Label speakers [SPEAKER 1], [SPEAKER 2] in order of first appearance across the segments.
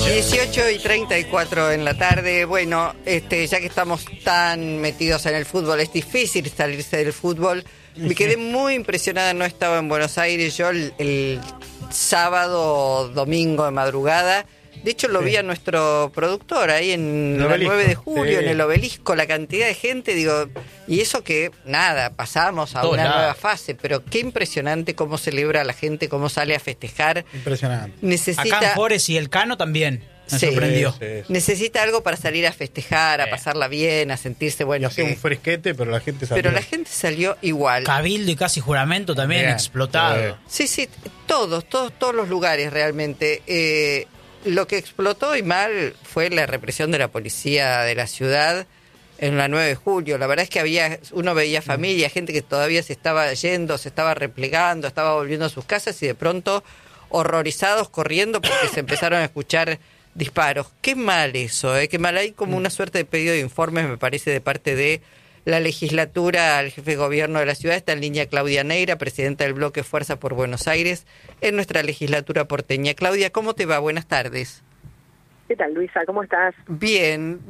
[SPEAKER 1] 18:34 en la tarde. Bueno, ya que estamos tan metidos en el fútbol, es difícil salirse del fútbol. Me quedé muy impresionada, no estaba en Buenos Aires yo el sábado, domingo de madrugada. De hecho, lo vi a nuestro productor ahí en la 9 de julio, en el Obelisco, la cantidad de gente, digo, y eso que, nada, pasamos a una nueva fase, pero qué impresionante cómo celebra la gente, cómo sale a festejar.
[SPEAKER 2] Impresionante.
[SPEAKER 1] Necesita...
[SPEAKER 3] Acá en Forest y el Cano también me sorprendió.
[SPEAKER 2] Sí.
[SPEAKER 1] Necesita algo para salir a festejar, a pasarla bien, a sentirse bueno.
[SPEAKER 2] Y hacía un fresquete, pero la gente salió.
[SPEAKER 1] Pero la gente salió igual.
[SPEAKER 3] Cabildo y casi juramento también
[SPEAKER 2] Bien,
[SPEAKER 3] explotado.
[SPEAKER 1] Sí, todos los lugares realmente. Lo que explotó y mal fue la represión de la policía de la ciudad en la 9 de julio. La verdad es que uno veía familia, gente que todavía se estaba yendo, se estaba replegando, estaba volviendo a sus casas y de pronto horrorizados corriendo porque se empezaron a escuchar disparos. Qué mal eso, qué mal. Hay como una suerte de pedido de informes, me parece, de parte de la legislatura al jefe de gobierno de la ciudad. Está en línea Claudia Neira, presidenta del bloque Fuerza por Buenos Aires, en nuestra legislatura porteña. Claudia, ¿cómo te va? Buenas tardes.
[SPEAKER 4] ¿Qué tal, Luisa? ¿Cómo estás?
[SPEAKER 1] Bien.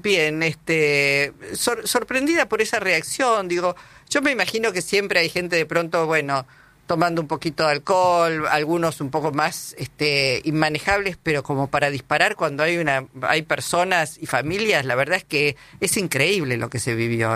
[SPEAKER 1] Sorprendida por esa reacción. Digo, yo me imagino que siempre hay gente de pronto, bueno, tomando un poquito de alcohol, algunos un poco más inmanejables, pero como para disparar cuando hay personas y familias, la verdad es que es increíble lo que se vivió,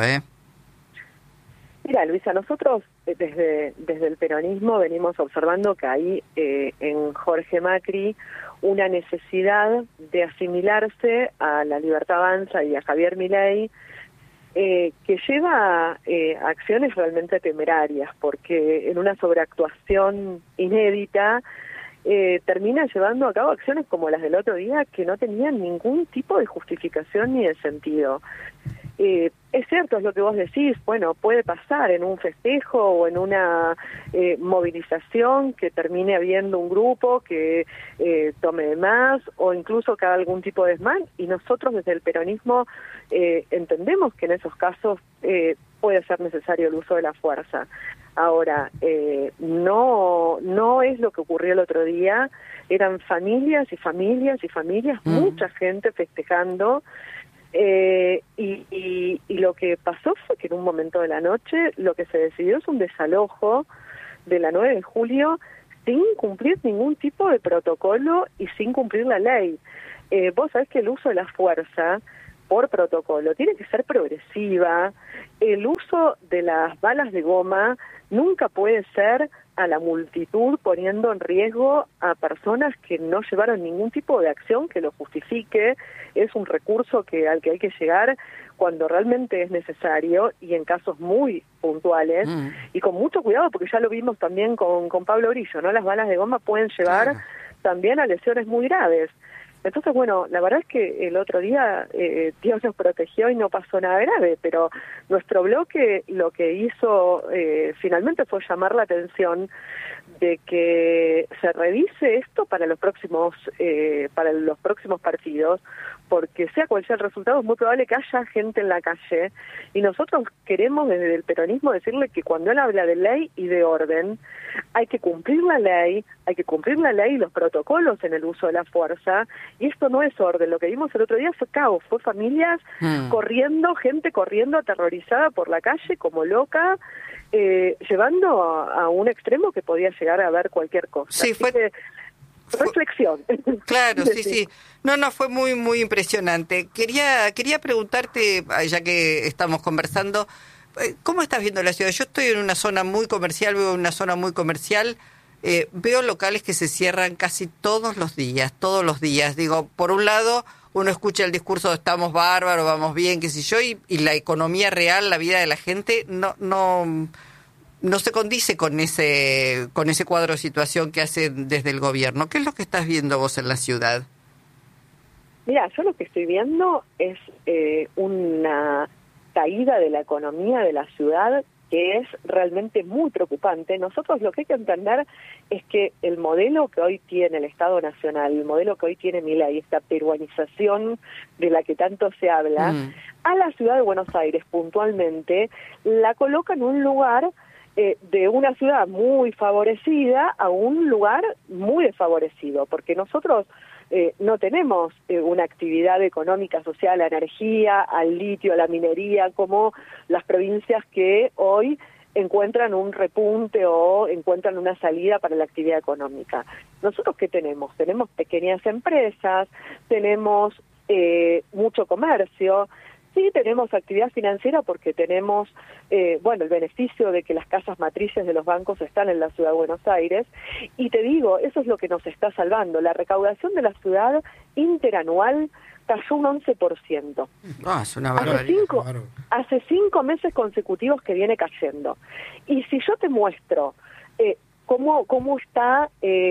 [SPEAKER 4] Mira, Luisa, nosotros desde el peronismo venimos observando que hay en Jorge Macri una necesidad de asimilarse a la Libertad Avanza y a Javier Milei, que lleva a acciones realmente temerarias, porque en una sobreactuación inédita termina llevando a cabo acciones como las del otro día que no tenían ningún tipo de justificación ni de sentido. Es cierto, es lo que vos decís, bueno, puede pasar en un festejo o en una movilización que termine habiendo un grupo que tome de más o incluso que haga algún tipo de desmán, y nosotros desde el peronismo entendemos que en esos casos puede ser necesario el uso de la fuerza. Ahora, no es lo que ocurrió el otro día, eran familias y familias y familias, mucha gente festejando. Y lo que pasó fue que en un momento de la noche lo que se decidió es un desalojo de la 9 de julio sin cumplir ningún tipo de protocolo y sin cumplir la ley. Vos sabés que el uso de la fuerza por protocolo tiene que ser progresiva. El uso de las balas de goma nunca puede ser a la multitud poniendo en riesgo a personas que no llevaron ningún tipo de acción que lo justifique. Es un recurso al que hay que llegar cuando realmente es necesario y en casos muy puntuales y con mucho cuidado, porque ya lo vimos también con Pablo Grillo, ¿no? Las balas de goma pueden llevar también a lesiones muy graves. Entonces, bueno, la verdad es que el otro día Dios nos protegió y no pasó nada grave, pero nuestro bloque lo que hizo finalmente fue llamar la atención de que se revise esto para los próximos partidos, porque sea cual sea el resultado es muy probable que haya gente en la calle, y nosotros queremos desde el peronismo decirle que cuando él habla de ley y de orden, hay que cumplir la ley y los protocolos en el uso de la fuerza, y esto no es orden. Lo que vimos el otro día fue caos, fue familias corriendo, gente corriendo aterrorizada por la calle como loca, llevando a un extremo que podía llegar a ver cualquier cosa.
[SPEAKER 1] Sí,
[SPEAKER 4] reflexión.
[SPEAKER 1] Claro, sí. No, fue muy, muy impresionante. Quería preguntarte, ya que estamos conversando, ¿cómo estás viendo la ciudad? Yo estoy en una zona muy comercial, veo locales que se cierran casi todos los días. Digo, por un lado, uno escucha el discurso de estamos bárbaros, vamos bien, qué sé yo, y la economía real, la vida de la gente, no se condice con ese cuadro de situación que hace desde el gobierno. ¿Qué es lo que estás viendo vos en la ciudad?
[SPEAKER 4] Mira, yo lo que estoy viendo es una caída de la economía de la ciudad que es realmente muy preocupante. Nosotros lo que hay que entender es que el modelo que hoy tiene el Estado Nacional, el modelo que hoy tiene Milei, esta peruanización de la que tanto se habla, a la ciudad de Buenos Aires puntualmente la coloca en un lugar de una ciudad muy favorecida a un lugar muy desfavorecido, porque nosotros no tenemos una actividad económica social, a la energía, al litio, a la minería, como las provincias que hoy encuentran un repunte o encuentran una salida para la actividad económica. ¿Nosotros qué tenemos? Tenemos pequeñas empresas, tenemos mucho comercio. Sí, tenemos actividad financiera porque tenemos, el beneficio de que las casas matrices de los bancos están en la Ciudad de Buenos Aires. Y te digo, eso es lo que nos está salvando. La recaudación de la ciudad interanual cayó un 11%.
[SPEAKER 1] Es una barbaridad.
[SPEAKER 4] Hace 5 meses consecutivos que viene cayendo. Y si yo te muestro cómo está,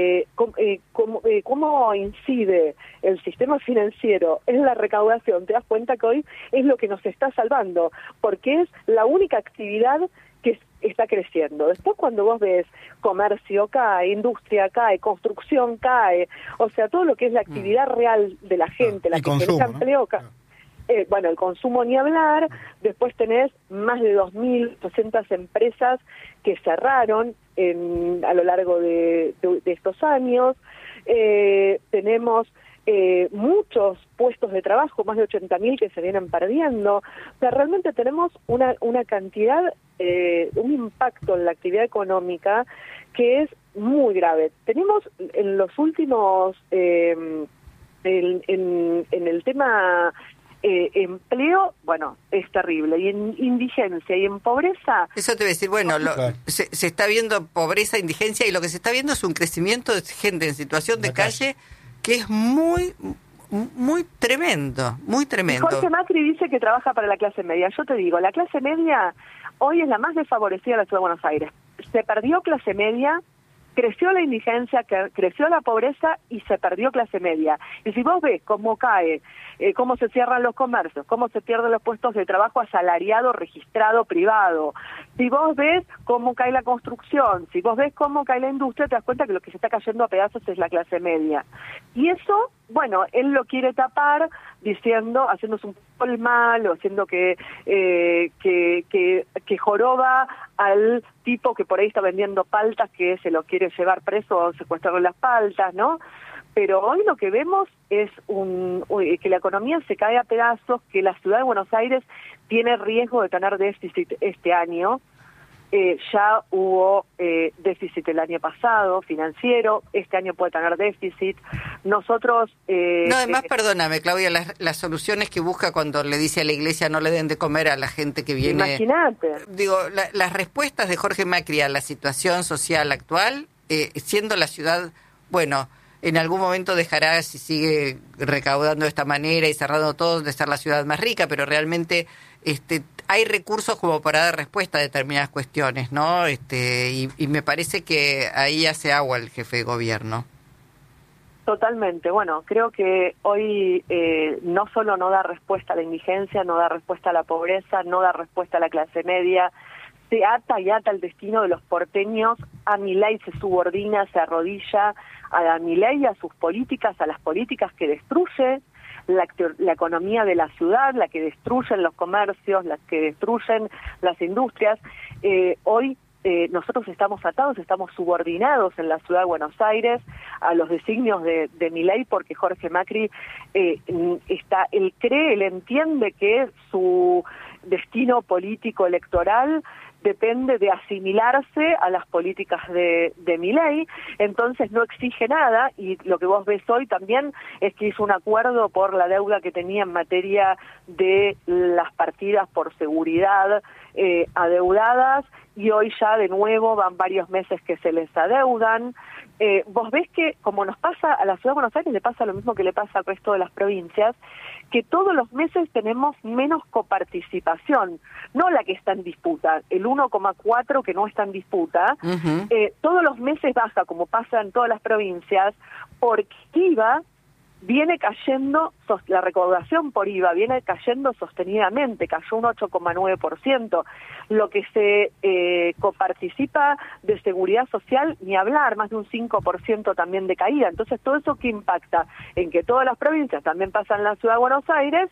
[SPEAKER 4] cómo incide el sistema financiero en la recaudación, te das cuenta que hoy es lo que nos está salvando, porque es la única actividad que está creciendo. Después cuando vos ves comercio cae, industria cae, construcción cae, o sea, todo lo que es la actividad real de la gente, la que genera empleo cae. El consumo ni hablar. Después tenés más de 2.800 empresas que cerraron a lo largo de estos años. Tenemos muchos puestos de trabajo, más de 80.000 que se vienen perdiendo. O sea, realmente tenemos una cantidad, un impacto en la actividad económica que es muy grave. Tenemos en los últimos, en el tema empleo, es terrible. Y en indigencia y en pobreza...
[SPEAKER 1] Eso te voy a decir, se está viendo pobreza, indigencia, y lo que se está viendo es un crecimiento de gente en situación de calle que es muy, muy tremendo, muy tremendo.
[SPEAKER 4] Jorge Macri dice que trabaja para la clase media. Yo te digo, la clase media hoy es la más desfavorecida de la Ciudad de Buenos Aires. Se perdió clase media, creció la indigencia, creció la pobreza y se perdió clase media. Y si vos ves cómo cae, cómo se cierran los comercios, cómo se pierden los puestos de trabajo asalariado, registrado, privado, si vos ves cómo cae la construcción, si vos ves cómo cae la industria, te das cuenta que lo que se está cayendo a pedazos es la clase media. Y eso, él lo quiere tapar diciendo, haciéndose un poco el mal, o haciendo que joroba al tipo que por ahí está vendiendo paltas, que se lo quiere llevar preso o secuestrarle las paltas, ¿no? Pero hoy lo que vemos es que la economía se cae a pedazos, que la Ciudad de Buenos Aires tiene riesgo de tener déficit este año. Ya hubo déficit el año pasado, financiero, este año puede tener déficit. Nosotros...
[SPEAKER 1] además, perdóname, Claudia, las soluciones que busca cuando le dice a la iglesia no le den de comer a la gente que viene...
[SPEAKER 4] Imagínate.
[SPEAKER 1] Digo, las respuestas de Jorge Macri a la situación social actual, siendo la ciudad, en algún momento dejará, si sigue recaudando de esta manera y cerrando todo, de ser la ciudad más rica, pero realmente hay recursos como para dar respuesta a determinadas cuestiones, ¿no? Y me parece que ahí hace agua el jefe de gobierno.
[SPEAKER 4] Totalmente. Creo que hoy no solo no da respuesta a la indigencia, no da respuesta a la pobreza, no da respuesta a la clase media, se ata y ata el destino de los porteños. A Milei se subordina, se arrodilla a Milei, a sus políticas, a las políticas que destruye la economía de la ciudad, la que destruyen los comercios, las que destruyen las industrias. Hoy nosotros estamos atados, estamos subordinados en la Ciudad de Buenos Aires a los designios de Milei, porque Jorge Macri él entiende que su destino político electoral depende de asimilarse a las políticas de Milei, entonces no exige nada, y lo que vos ves hoy también es que hizo un acuerdo por la deuda que tenía en materia de las partidas por seguridad adeudadas, y hoy ya de nuevo van varios meses que se les adeudan. Vos ves que, como nos pasa a la Ciudad de Buenos Aires, le pasa lo mismo que le pasa al resto de las provincias, que todos los meses tenemos menos coparticipación, no la que está en disputa, el 1,4 que no está en disputa, todos los meses baja, como pasa en todas las provincias, porque IVA viene cayendo, la recaudación por IVA viene cayendo sostenidamente, cayó un 8,9%, lo que se coparticipa de seguridad social, ni hablar, más de un 5% también de caída. Entonces, todo eso que impacta en que todas las provincias, también pasa en la Ciudad de Buenos Aires,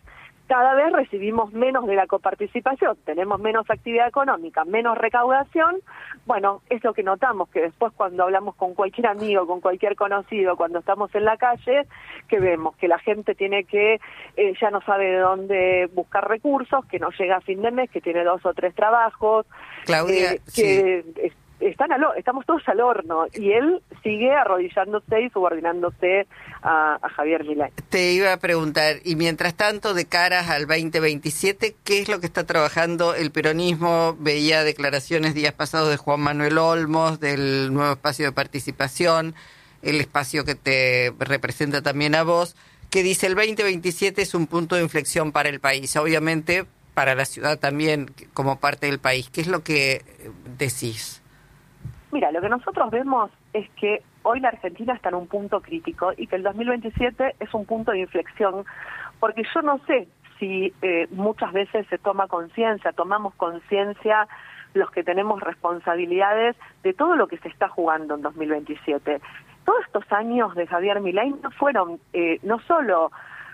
[SPEAKER 4] cada vez recibimos menos de la coparticipación, tenemos menos actividad económica, menos recaudación. Bueno, es lo que notamos, que después cuando hablamos con cualquier amigo, con cualquier conocido, cuando estamos en la calle, que vemos que la gente tiene que, ya no sabe de dónde buscar recursos, que no llega a fin de mes, que tiene 2 o 3 trabajos,
[SPEAKER 1] Claudia,
[SPEAKER 4] que estamos todos al horno, y él sigue arrodillándose y subordinándose a Javier Milei.
[SPEAKER 1] te iba a preguntar, y mientras tanto, de caras al 2027, ¿qué es lo que está trabajando el peronismo? Veía declaraciones días pasados de Juan Manuel Olmos, del nuevo espacio de participación, el espacio que te representa también a vos, que dice el 2027 es un punto de inflexión para el país, obviamente para la ciudad también como parte del país. ¿Qué es lo que decís?
[SPEAKER 4] Mira, lo que nosotros vemos es que hoy la Argentina está en un punto crítico y que el 2027 es un punto de inflexión, porque yo no sé si muchas veces tomamos conciencia los que tenemos responsabilidades de todo lo que se está jugando en 2027. Todos estos años de Javier Milei no solo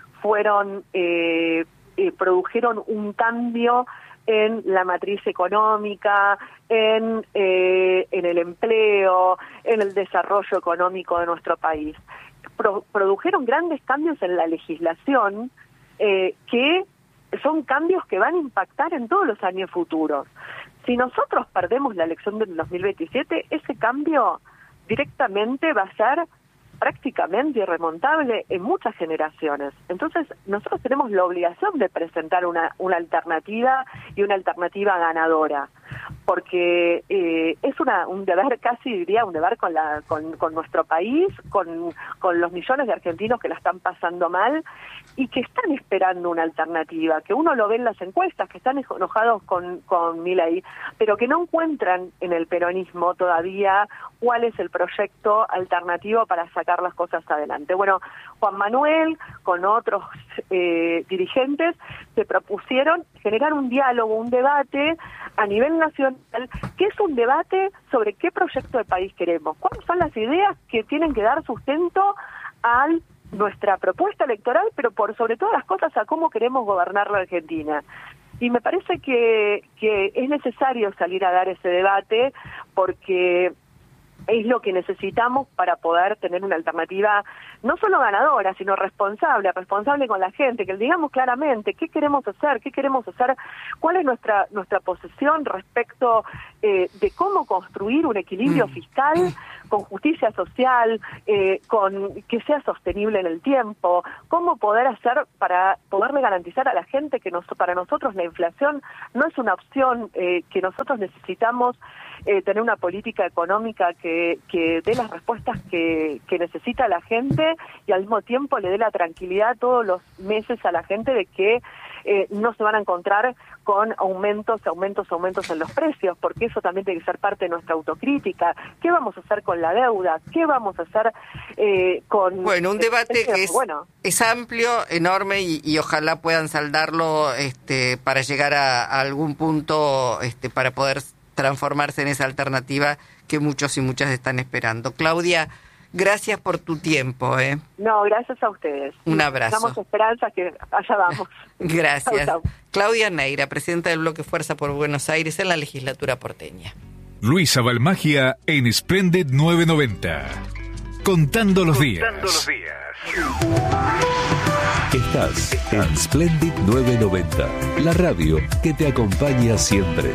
[SPEAKER 4] produjeron un cambio en la matriz económica, en el empleo, en el desarrollo económico de nuestro país. Produjeron grandes cambios en la legislación que son cambios que van a impactar en todos los años futuros. Si nosotros perdemos la elección del 2027, ese cambio directamente va a ser prácticamente irremontable en muchas generaciones. Entonces, nosotros tenemos la obligación de presentar una alternativa y una alternativa ganadora, porque es un deber, casi diría un deber con nuestro país, con los millones de argentinos que la están pasando mal y que están esperando una alternativa, que uno lo ve en las encuestas, que están enojados con Milei, pero que no encuentran en el peronismo todavía cuál es el proyecto alternativo para sacar las cosas adelante. Bueno, Juan Manuel, con otros dirigentes, se propusieron generar un diálogo, un debate a nivel nacional, que es un debate sobre qué proyecto de país queremos, cuáles son las ideas que tienen que dar sustento a nuestra propuesta electoral, pero por sobre todas las cosas a cómo queremos gobernar la Argentina. Y me parece que es necesario salir a dar ese debate, porque es lo que necesitamos para poder tener una alternativa no solo ganadora, sino responsable con la gente, que digamos claramente qué queremos hacer, cuál es nuestra posición respecto de cómo construir un equilibrio fiscal con justicia social, con que sea sostenible en el tiempo, cómo poder hacer para poderle garantizar a la gente que para nosotros la inflación no es una opción, que nosotros necesitamos tener una política económica que dé las respuestas que necesita la gente y al mismo tiempo le dé la tranquilidad todos los meses a la gente de que no se van a encontrar con aumentos en los precios, porque eso también tiene que ser parte de nuestra autocrítica. ¿Qué vamos a hacer con la deuda? ¿Qué vamos a hacer con...?
[SPEAKER 1] Bueno, un debate que es amplio, enorme, y ojalá puedan saldarlo para llegar a algún punto para poder transformarse en esa alternativa que muchos y muchas están esperando. Claudia, gracias por tu tiempo.
[SPEAKER 4] No, gracias a ustedes.
[SPEAKER 1] Un abrazo.
[SPEAKER 4] Damos esperanza que allá vamos.
[SPEAKER 1] Gracias.
[SPEAKER 4] Chau, chau.
[SPEAKER 1] Claudia Neira, presidenta del Bloque Fuerza por Buenos Aires en la legislatura porteña.
[SPEAKER 5] Luisa Balmagia en Splendid 990. Contando los días.
[SPEAKER 6] Estás en Splendid 990, la radio que te acompaña siempre.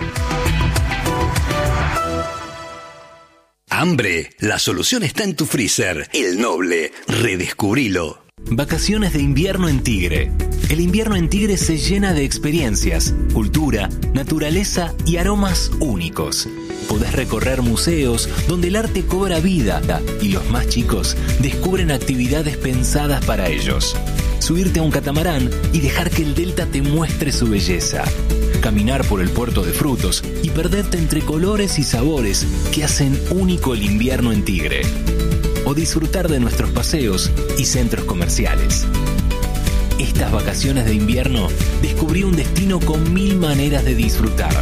[SPEAKER 7] Hambre, la solución está en tu freezer. El Noble, redescubrilo.
[SPEAKER 8] Vacaciones de invierno en Tigre. El invierno en Tigre se llena de experiencias, cultura, naturaleza y aromas únicos. Podés recorrer museos donde el arte cobra vida y los más chicos descubren actividades pensadas para ellos. Subirte a un catamarán y dejar que el delta te muestre su belleza. Caminar por el puerto de frutos y perderte entre colores y sabores que hacen único el invierno en Tigre. O disfrutar de nuestros paseos y centros comerciales. Estas vacaciones de invierno descubrí un destino con 1000 maneras de disfrutar.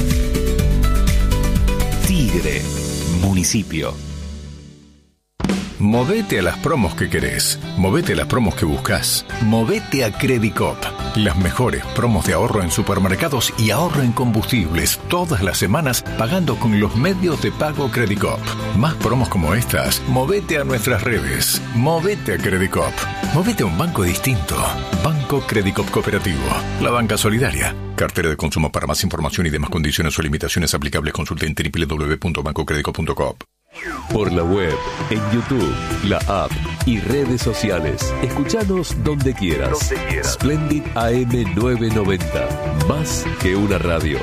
[SPEAKER 8] Tigre, municipio.
[SPEAKER 5] Movete a las promos que querés. Movete a las promos que buscás. Movete a Credicop. Las mejores promos de ahorro en supermercados y ahorro en combustibles todas las semanas pagando con los medios de pago Credicop. Más promos como estas, movete a nuestras redes. Movete a Credicop. Movete a un banco distinto. Banco Credicop Cooperativo. La banca solidaria. Cartera de consumo. Para más información y demás condiciones o limitaciones aplicables, consulte en www.bancocredico.coop.
[SPEAKER 6] Por la web, en YouTube, la app y redes sociales. Escuchanos donde quieras. Splendid AM 990. Más que una radio.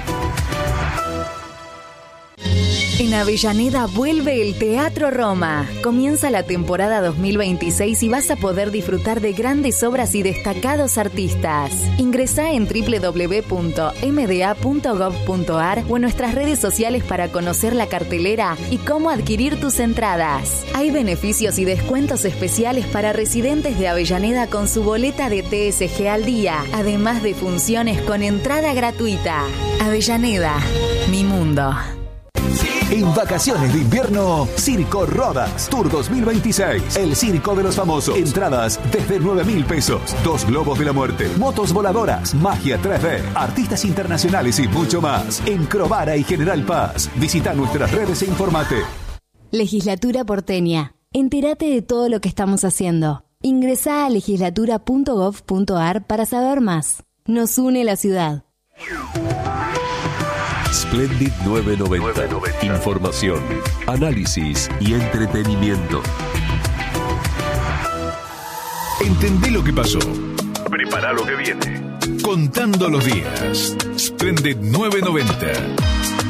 [SPEAKER 9] En Avellaneda vuelve el Teatro Roma. Comienza la temporada 2026 y vas a poder disfrutar de grandes obras y destacados artistas. Ingresá en www.mda.gov.ar o en nuestras redes sociales para conocer la cartelera y cómo adquirir tus entradas. Hay beneficios y descuentos especiales para residentes de Avellaneda con su boleta de TSG al día, además de funciones con entrada gratuita. Avellaneda, mi mundo.
[SPEAKER 10] En vacaciones de invierno, Circo Rodas Tour 2026. El circo de los famosos. Entradas desde 9.000 pesos. 2 globos de la muerte, motos voladoras, magia 3D, artistas internacionales y mucho más. En Crovara y General Paz. Visita nuestras redes e informate.
[SPEAKER 11] Legislatura porteña. Entérate de todo lo que estamos haciendo. Ingresá a legislatura.gov.ar para saber más. Nos une la ciudad.
[SPEAKER 6] Splendid 990. Información, análisis y entretenimiento.
[SPEAKER 5] Entendé lo que pasó. Prepara lo que viene. Contando los días. Splendid 990.